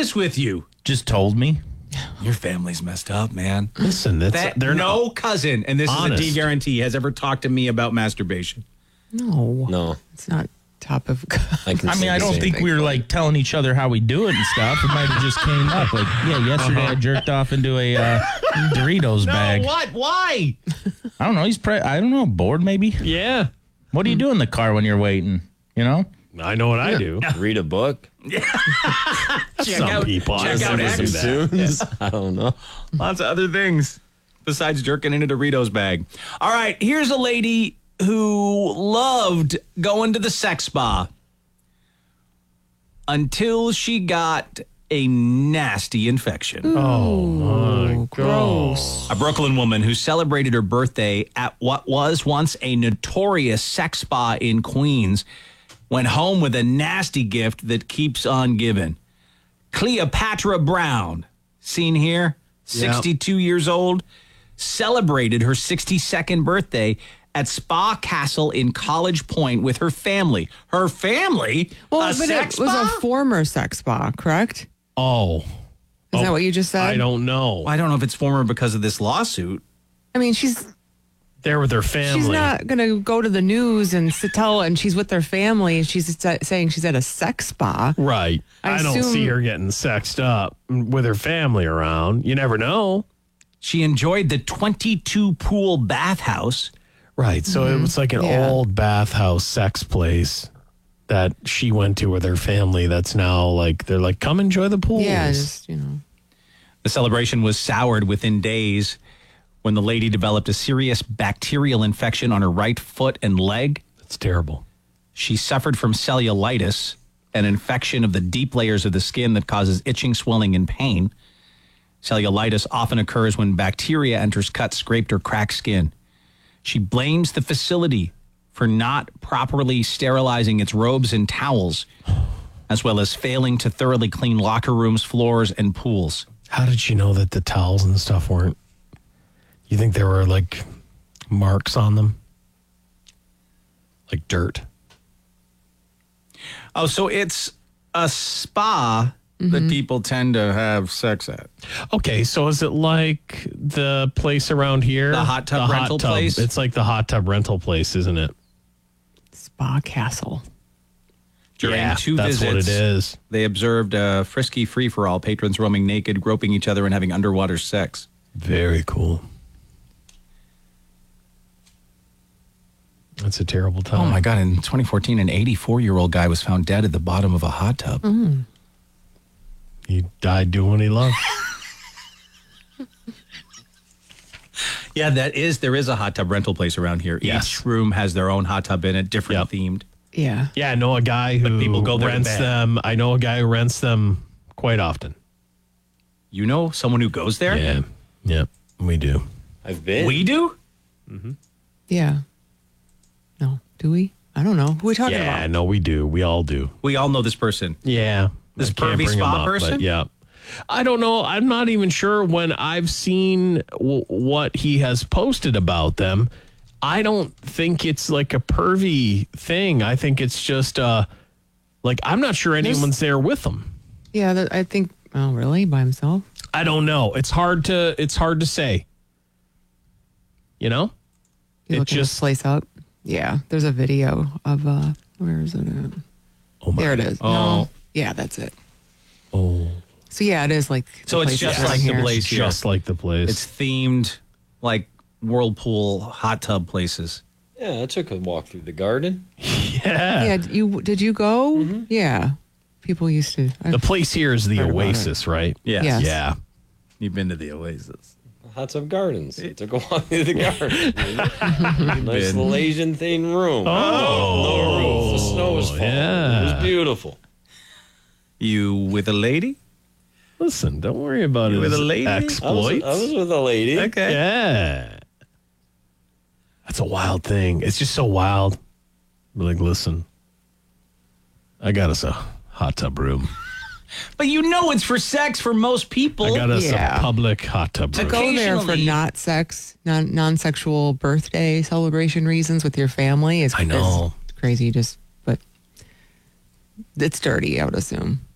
this with you? Just told me. Your family's messed up, man. Listen, they're no cousin, and this honest. is a D guarantee, has ever talked to me about masturbation. No. It's not top of... I don't think we were like telling each other how we do it and stuff. It might have just came up. Like, yesterday I jerked off into a Doritos bag. No, what? Why? I don't know. I don't know, bored maybe? Yeah. What do you do in the car when you're waiting? You know? I know what I do. Read a book. Some people check out honestly do that. I don't know. Lots of other things besides jerking in a Doritos bag. All right, here's a lady who loved going to the sex spa until she got a nasty infection. Oh, my gross. A Brooklyn woman who celebrated her birthday at what was once a notorious sex spa in Queens went home with a nasty gift that keeps on giving. Cleopatra Brown, seen here, 62 years old, celebrated her 62nd birthday at Spa Castle in College Point with her family. Her family? Well, a but sex it was spa? a former sex spa, correct? Oh. Is that what you just said? I don't know. I don't know if it's former because of this lawsuit. I mean, she's They're with their family. She's not going to go to the news and tell, and she's with their family, and she's saying she's at a sex spa. Right. I don't see her getting sexed up with her family around. You never know. She enjoyed the 22-pool bathhouse. Right. So it was like an old bathhouse sex place that she went to with her family. That's now like, they're like, come enjoy the pools. Yeah, just, you know. The celebration was soured within days when the lady developed a serious bacterial infection on her right foot and leg. That's terrible. She suffered from cellulitis, an infection of the deep layers of the skin that causes itching, swelling, and pain. Cellulitis often occurs when bacteria enters cut, scraped, or cracked skin. She blames the facility for not properly sterilizing its robes and towels, as well as failing to thoroughly clean locker rooms, floors, and pools. How did she know that the towels and stuff weren't? You think there were like marks on them? Like dirt? Oh, so it's a spa that people tend to have sex at. Okay, so is it like the place around here? The hot tub rental place? It's like the hot tub rental place, isn't it? Spa Castle. During two that's visits, what it is. they observed a frisky free-for-all, patrons roaming naked, groping each other, and having underwater sex. Very cool. That's a terrible time. Oh, my God. In 2014, an 84-year-old guy was found dead at the bottom of a hot tub. He died doing what he loved. Yeah, there is a hot tub rental place around here. Yes. Each room has their own hot tub in it, different themed. Yeah. Yeah, I know a guy who people go there to rents bed. them. I know a guy who rents them quite often. You know someone who goes there? Yeah. Yep, we do. I've been. We do? Yeah. No. Do we? I don't know. Who are we talking Yeah, about? no, we do. We all do. We all know this person. Yeah. This I can't pervy bring him spa up, person? but yeah. I don't know. I'm not even sure when I've seen what he has posted about them. I don't think it's like a pervy thing. I think it's just like I'm not sure anyone's there with them. Yeah, I think. Oh, really? By himself? I don't know. It's hard to say. You know? You looking this place up? Yeah. There's a video of where is it at? Oh my. There it is. Oh. No. Yeah, that's it. Oh. So yeah, it is like. So it's just like the place here. Just like the place. It's themed like whirlpool hot tub places. Yeah, I took a walk through the garden. yeah. Yeah. Did you go? Yeah. People used to. The place here is the Heard about Oasis, right? Yes. Yes. Yeah. You've been to the Oasis. Hot tub gardens. I took a walk through the garden. Nice little Asian themed room. No roof. The snow was falling. yeah. It was beautiful. You with a lady? Listen, don't worry about You it. with a lady? Exploits. I was with a lady. Okay. Yeah. That's a wild thing. It's just so wild. Be like, listen, I got us a hot tub room. But you know it's for sex for most people. I got us Yeah. a public hot tub room. Go there for Occasionally- not sex, non-sexual birthday celebration reasons with your family. I know. It's crazy. But it's dirty, I would assume.